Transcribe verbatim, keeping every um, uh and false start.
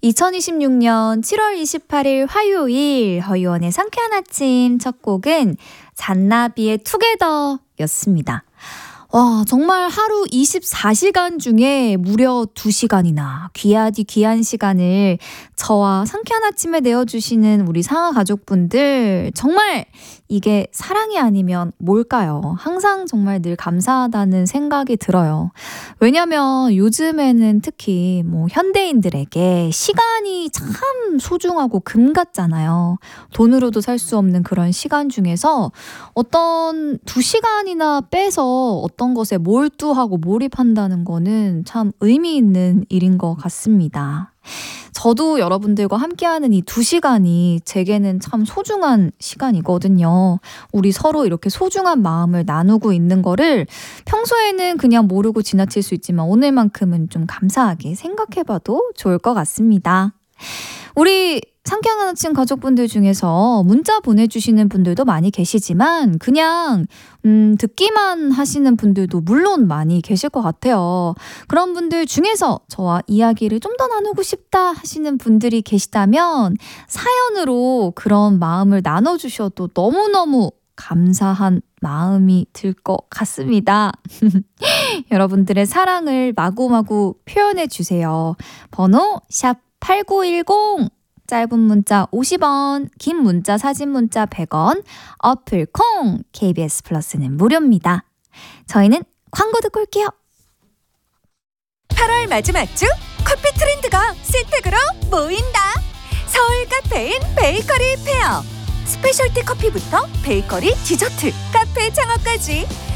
이천이십육 년 칠월 이십팔일 화요일 허유원의 상쾌한 아침 첫 곡은 잔나비의 투게더였습니다. 와, 정말 하루 이십사 시간 중에 무려 두 시간이나 귀하디 귀한 시간을 저와 상쾌한 아침에 내어주시는 우리 상하 가족분들, 정말 이게 사랑이 아니면 뭘까요? 항상 정말 늘 감사하다는 생각이 들어요. 왜냐면 요즘에는 특히 뭐 현대인들에게 시간이 참 소중하고 금 같잖아요. 돈으로도 살 수 없는 그런 시간 중에서 어떤 두 시간이나 빼서 어떤 것에 몰두하고 몰입한다는 거는 참 의미 있는 일인 것 같습니다. 저도 여러분들과 함께하는 이 두 시간이 제게는 참 소중한 시간이거든요. 우리 서로 이렇게 소중한 마음을 나누고 있는 거를 평소에는 그냥 모르고 지나칠 수 있지만 오늘만큼은 좀 감사하게 생각해봐도 좋을 것 같습니다. 우리 상쾌한 아침 가족분들 중에서 문자 보내주시는 분들도 많이 계시지만 그냥 음, 듣기만 하시는 분들도 물론 많이 계실 것 같아요. 그런 분들 중에서 저와 이야기를 좀 더 나누고 싶다 하시는 분들이 계시다면 사연으로 그런 마음을 나눠주셔도 너무너무 감사한 마음이 들 것 같습니다. 여러분들의 사랑을 마구마구 표현해 주세요. 번호 샵 팔구일공, 짧은 문자 오십 원, 긴 문자 사진 문자 백 원, 어플 콩, 케이비에스 플러스는 무료입니다. 저희는 광고 듣고 올게요. 팔월 마지막 주 커피 트렌드가 신택으로 모인다. 서울 카페인 베이커리 페어. 스페셜티 커피부터 베이커리, 디저트, 카페 창업까지